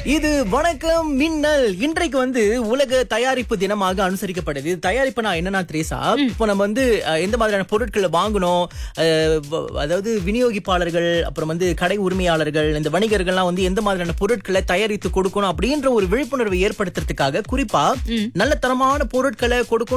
இது வணக்கம் மின்னல். இன்றைக்கு உலக தயாரிப்பு தினமாக அனுசரிக்கப்படுது. தயாரிப்பு நான் என்னன்னா திரேசா, இப்போ நம்ம எந்த மாதிரியான பொருட்களை வாங்கணும், அதாவது விநியோகிப்பாளர்கள், அப்புறம் கடை உரிமையாளர்கள், இந்த வணிகர்கள்லாம் எந்த மாதிரியான பொருட்களை தயாரித்து கொடுக்கணும் அப்படின்ற ஒரு விழிப்புணர்வை ஏற்படுத்துறதுக்காக குறிப்பா நல்ல தரமான பொருட்களை கொடுக்கணும்